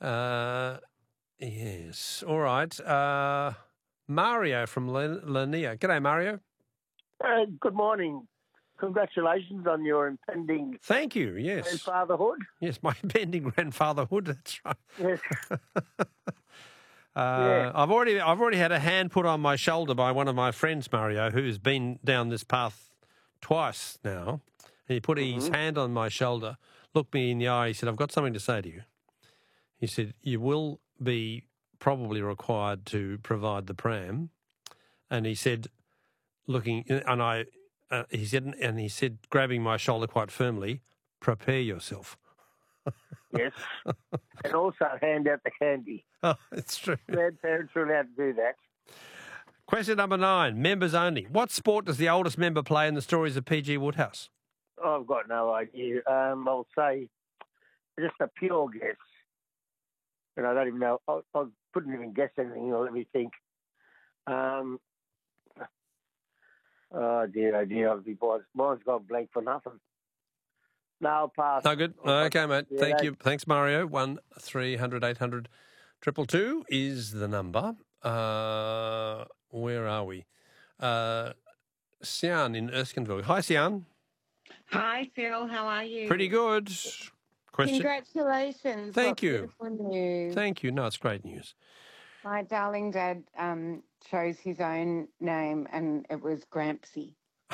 Yes. All right. Mario from Lania. G'day, Mario. Good morning. Congratulations on your impending Thank you. Yes. grandfatherhood. Yes, my impending grandfatherhood. That's right. Yes. I've already had a hand put on my shoulder by one of my friends, Mario, who's been down this path twice now. And he put his hand on my shoulder, looked me in the eye. He said, "I've got something to say to you." He said, "You will be probably required to provide the pram." And he said, he said, grabbing my shoulder quite firmly, "Prepare yourself." Yes. And also hand out the candy. Oh, it's true. Grandparents are allowed to do that. Question number 9, members only. What sport does the oldest member play in the stories of P.G. Wodehouse? I've got no idea. I'll say just a pure guess. And I don't even know. I couldn't even guess anything. Let me think. Oh, dear. Mine's gone blank for nothing. No, I'll pass. No good. Okay, mate. Yeah, Thank you. Thanks, Mario. 1300 800 222 is the number. Where are we? Sian in Erskineville. Hi, Sian. Hi, Phil. How are you? Pretty good. Question. Congratulations. Thank What you. Beautiful news. Thank you. No, it's great news. My darling dad chose his own name, and it was Grampsy,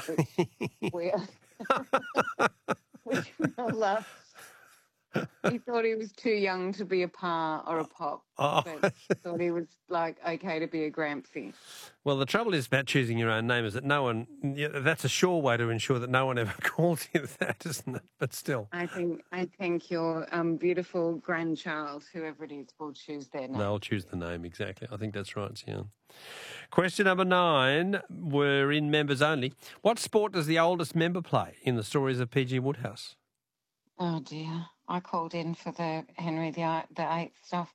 which I love. He thought he was too young to be a Pa or a Pop, but thought he was okay to be a Grampsy. Well, the trouble is about choosing your own name is that that's a sure way to ensure that no one ever calls you that, isn't it? But still. I think your beautiful grandchild, whoever it is, will choose their name. They'll choose the name, exactly. I think that's right, Sian. Question number 9, we're in members only. What sport does the oldest member play in the stories of P.G. Wodehouse? Oh, dear. I called in for the Henry VIII stuff.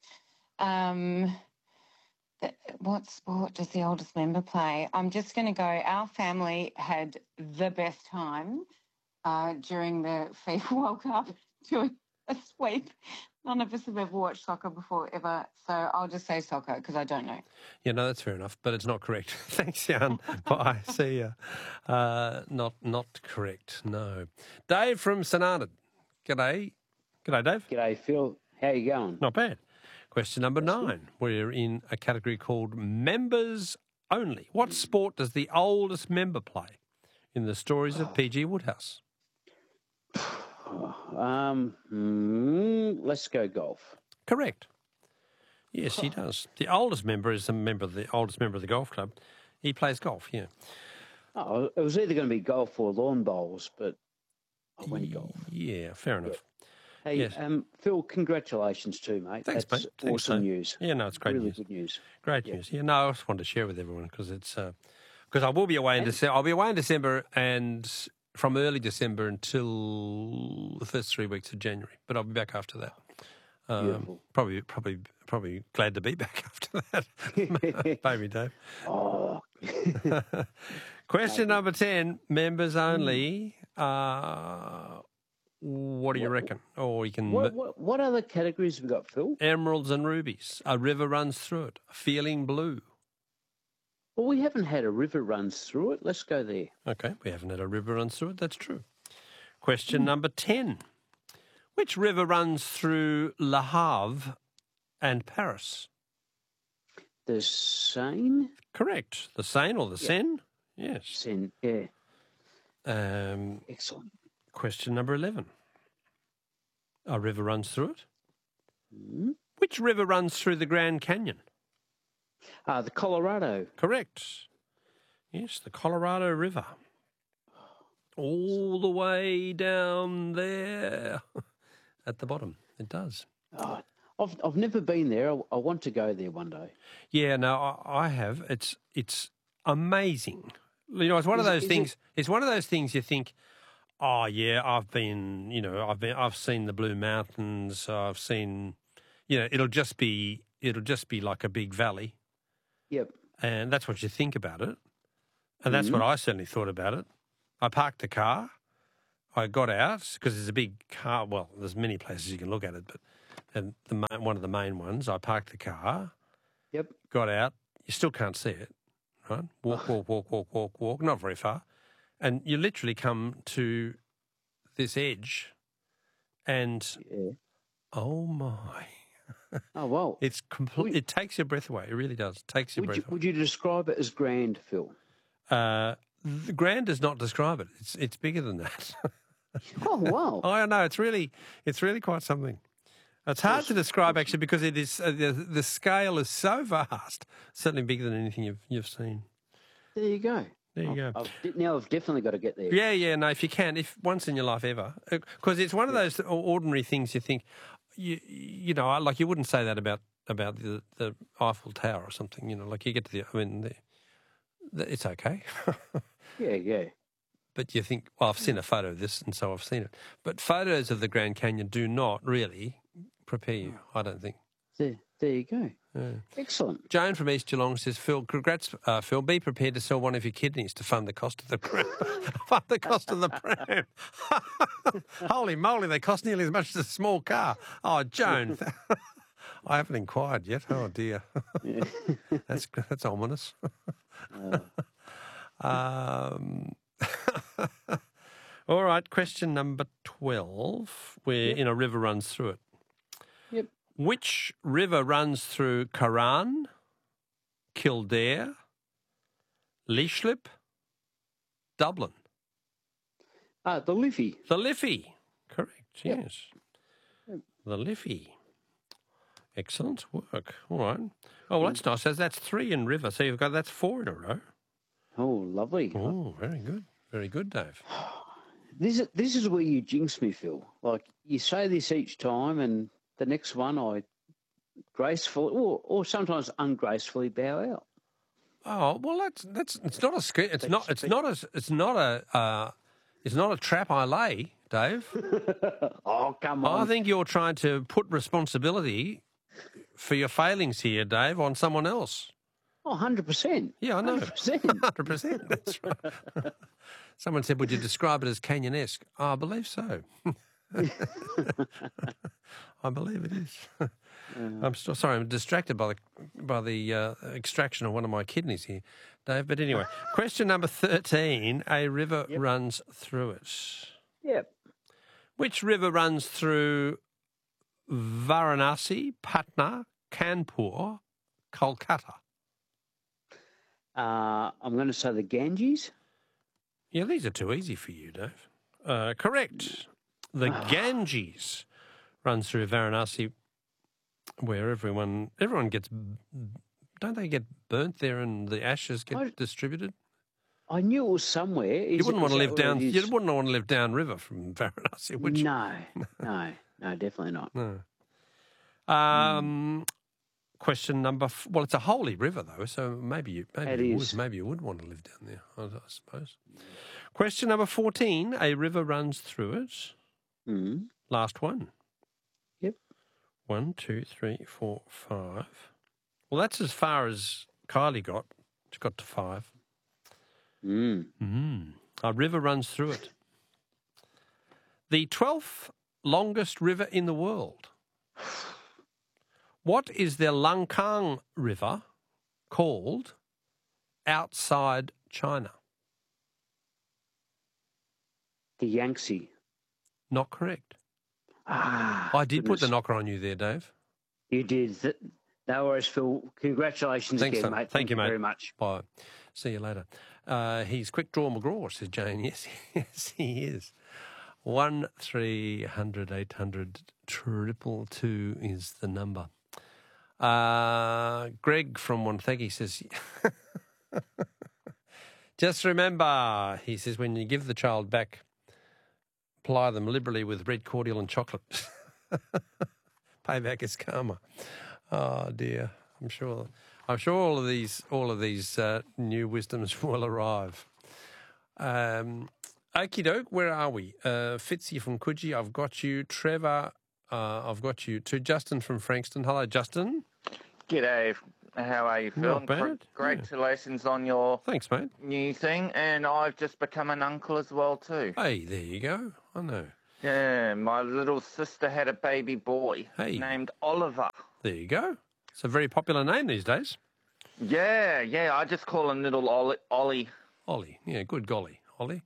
What sport does the oldest member play? I'm just going to go. Our family had the best time during the FIFA World Cup doing a sweep. None of us have ever watched soccer before, ever. So I'll just say soccer because I don't know. Yeah, no, that's fair enough, but it's not correct. Thanks, Jan. Bye. See ya. Not correct, no. Dave from St Arnaud. G'day. G'day, Dave. G'day, Phil. How you going? Not bad. Question number 9. We're in a category called members only. What sport does the oldest member play in the stories of P.G. Wodehouse? Let's go golf. Correct. Yes, he does. The oldest member is the oldest member of the golf club. He plays golf, yeah. Oh, it was either going to be golf or lawn bowls, but I went golf. Yeah, fair enough. Hey, yes. Phil, congratulations too, mate. Thanks, That's mate. Thanks, awesome news. Yeah, no, it's great really news. Good news. Great news. Yeah, no, I just wanted to share with everyone because it's because I will be away in December. I'll be away in December and from early December until the first 3 weeks of January, but I'll be back after that. Beautiful. Probably glad to be back after that. Baby Dave. Oh. Question number 10, members only. What do you reckon? Or you can. What other categories have we got, Phil? Emeralds and rubies. A river runs through it. Feeling blue. Well, we haven't had a river runs through it. Let's go there. Okay, we haven't had a river runs through it. That's true. Question number 10. Which river runs through Le Havre and Paris? The Seine? Correct. The Seine or the Seine? Yes. Seine, yeah. Excellent. Question number 11. A river runs through it? Mm-hmm. Which river runs through the Grand Canyon? The Colorado. Correct. Yes, the Colorado River. All the way down there at the bottom. It does. Oh, I've never been there. I want to go there one day. Yeah, no, I have. It's amazing. You know, it's one of those things. It's one of those things you think, oh yeah, I've seen the Blue Mountains. I've seen, it'll just be like a big valley. Yep. And that's what you think about it. And that's what I certainly thought about it. I parked the car. I got out because there's a big car. Well, there's many places you can look at it, but and one of the main ones. I parked the car, Yep. got out. You still can't see it, right? Walk, not very far. And you literally come to this edge and, Yeah. oh, my. Oh, well. It's complete. It takes your breath away. It really does. It takes your breath away. Would you describe it as grand, Phil? The grand does not describe it. It's bigger than that. Oh, wow. I know. It's really quite something. It's hard to describe actually because it is the scale is so vast. Certainly bigger than anything you've seen. There you go. There you go. Now I've definitely got to get there. Yeah. No, if you can, if once in your life ever, because it's one of those ordinary things you think, you know, like you wouldn't say that about the Eiffel Tower or something. You know, like you get to it's okay. Yeah. But you think, well, I've seen a photo of this, and so I've seen it. But photos of the Grand Canyon do not really prepare you, I don't think. There you go. Yeah. Excellent. Joan from East Geelong says, Phil, congrats, Phil. Be prepared to sell one of your kidneys to fund the cost of the pram. Fund the cost of the pram. Holy moly, they cost nearly as much as a small car. Oh, Joan. I haven't inquired yet. Oh, dear. Yeah. That's ominous. All right, question number 12, where in a river runs through it. Yep. Which river runs through Curran, Kildare, Leashlip, Dublin? The Liffey. The Liffey. Correct, Yep. yes. Yep. The Liffey. Excellent work. All right. Oh, well, that's nice. That's 3 in river, so that's 4 in a row. Oh, lovely. Oh, very good. Very good, Dave. This is where you jinx me, Phil. Like, you say this each time, and the next one I gracefully or sometimes ungracefully bow out. Oh, well, that's it's not a it's not a trap I lay, Dave. Oh, come on. I think you're trying to put responsibility for your failings here, Dave, on someone else. Oh, 100%. Yeah, I know. 100%. 100%. That's right. Someone said, would you describe it as Canyon-esque? Oh, I believe so. I believe it is. I'm still sorry. I'm distracted by the extraction of one of my kidneys here, Dave. But anyway, question number 13. A river runs through it. Yep. Which river runs through Varanasi, Patna, Kanpur, Kolkata? I'm going to say the Ganges. Yeah, these are too easy for you, Dave. Correct. The Ganges runs through Varanasi, where everyone gets. Don't they get burnt there and the ashes get distributed? I knew it was somewhere. You wouldn't want to live down. You wouldn't want to live downriver from Varanasi, would you? No, definitely not. No. Question number. Well, it's a holy river though, so maybe you would want to live down there, I suppose. Question number 14. A river runs through it. Mm. Last one. Yep. 1, 2, 3, 4, 5. Well, that's as far as Kylie got. She got to 5. A river runs through it. The 12th longest river in the world. What is the Langkang River called outside China? The Yangtze. Not correct. I I did put the knocker on you there, Dave. You did. No worries, Phil. Congratulations again, mate. Thank you, mate. Very much. Bye. See you later. He's quick draw McGraw, says Jane. Yes, he is. 1300 800 222 is the number. Greg from Wonthaggi says, just remember, he says, when you give the child back, ply them liberally with red cordial and chocolate. Payback is karma. Oh dear, I'm sure all of these new wisdoms will arrive. Okie doke, where are we? Fitzy from Coogee, I've got you. Trevor, I've got you. To Justin from Frankston. Hello, Justin. G'day. How are you, Phil? Not bad. Congratulations on your Thanks, mate. new thing, and I've just become an uncle as well too. Hey, there you go. I know. Yeah, my little sister had a baby boy named Oliver. There you go. It's a very popular name these days. Yeah, I just call him little Ollie. Ollie, yeah, good golly, Ollie.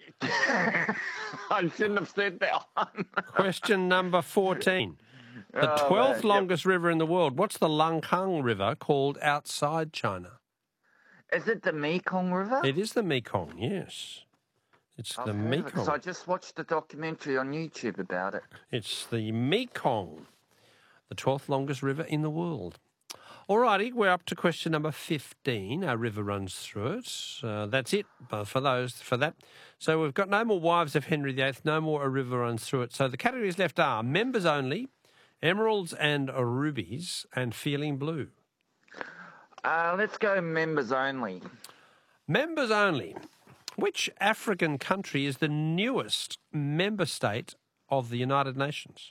I shouldn't have said that one. Question number 14. The 12th longest river in the world. What's the Langkang River called outside China? Is it the Mekong River? It is the Mekong, yes. It's the Mekong. Because I just watched a documentary on YouTube about it. It's the Mekong, the 12th longest river in the world. All righty, we're up to question number 15. Our river runs through it. That's it for that. So we've got no more Wives of Henry VIII, no more A River Runs Through It. So the categories left are members only, emeralds and rubies, and feeling blue. Let's go members only. Members only. Which African country is the newest member state of the United Nations?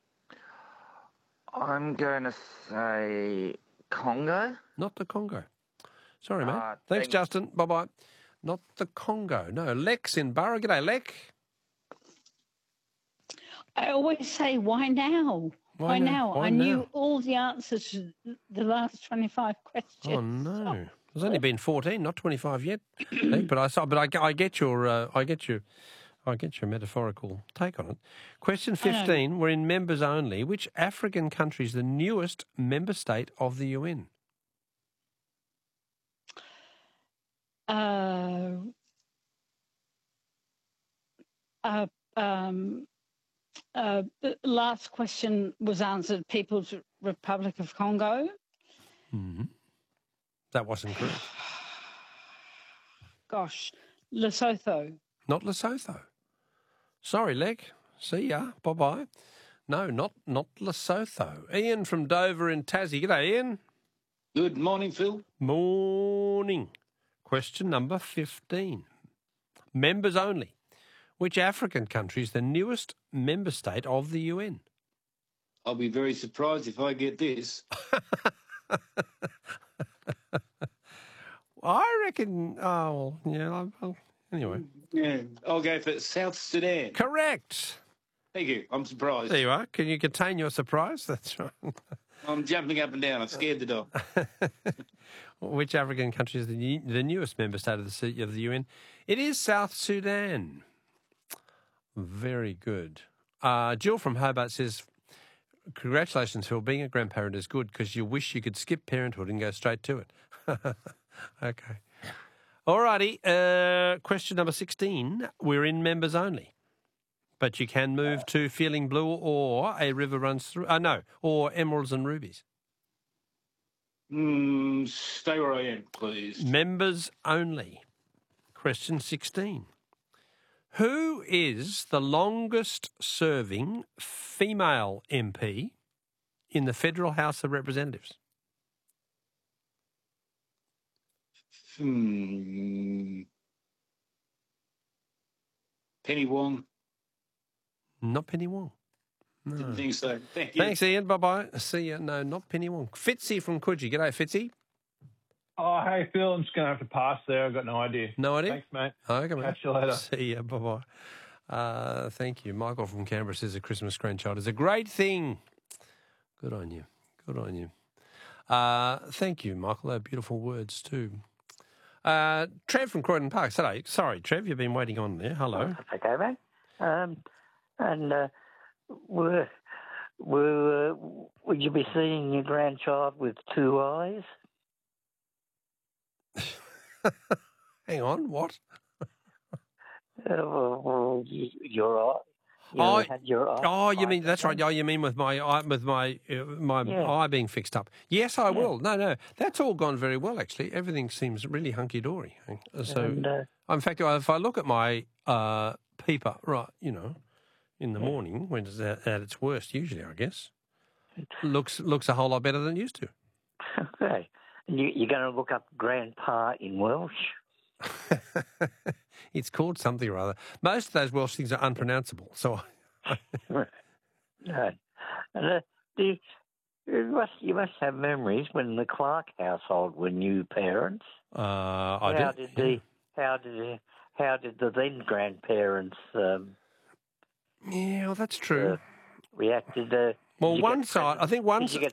I'm going to say Congo. Not the Congo. Sorry, mate. Thanks, Justin. Bye-bye. Not the Congo. No, Lex in Borough. G'day, Lex. I always say, why now? Why now? I knew all the answers to the last 25 questions. Oh, no. There's only been 14, not 25 yet. but I get your metaphorical take on it. Question 15. We're in members only. Which African country is the newest member state of the UN? The last question was answered. People's Republic of Congo. Mm-hmm. That wasn't correct. Gosh, Lesotho. Not Lesotho. Sorry, Leg. See ya. Bye-bye. No, not Lesotho. Ian from Dover in Tassie. G'day, Ian. Good morning, Phil. Morning. Question number 15. Members only. Which African country is the newest member state of the UN? I'll be very surprised if I get this. I reckon. Oh, well, yeah. Anyway. Yeah, I'll go for South Sudan. Correct. Thank you. I'm surprised. There you are. Can you contain your surprise? That's right. I'm jumping up and down. I'm scared to death. Which African country is the newest member state of the UN? It is South Sudan. Very good. Jill from Hobart says, congratulations, Phil. Being a grandparent is good because you wish you could skip parenthood and go straight to it. Okay. All righty. Question number 16. We're in members only. But you can move to feeling blue or A River Runs Through. Or emeralds and rubies. Stay where I am, please. Members only. Question 16. Who is the longest serving female MP in the Federal House of Representatives? Penny Wong. Not Penny Wong. No. Didn't think so. Thank you. Thanks, Ian. Bye-bye. See ya. No, not Penny Wong. Fitzy from Coogee. G'day, Fitzy. Oh, hey, Phil. I'm just going to have to pass there. I've got no idea. No idea? Thanks, mate. Okay, mate. Catch you later. See ya. Bye-bye. Thank you. Michael from Canberra says a Christmas grandchild is a great thing. Good on you. Good on you. Thank you, Michael. They're beautiful words too. Trev from Croydon Park. Sorry, Trev, you've been waiting on there. Hello. That's okay, mate. Would you be seeing your grandchild with two eyes? Hang on, what? Well, your eye. You mean that's right? Oh, you mean with my eye being fixed up? Yes, I will. No, that's all gone very well. Actually, everything seems really hunky dory. So, in fact, if I look at my peeper, right, in the morning when it's at its worst, usually, I guess, looks a whole lot better than it used to. Okay, you're going to look up grandpa in Welsh. It's called something or other. Most of those Welsh things are unpronounceable. So, no. You must have memories when the Clark household were new parents. How did the then grandparents Yeah, well, that's true. We acted. Well, one side, I think one. Did you get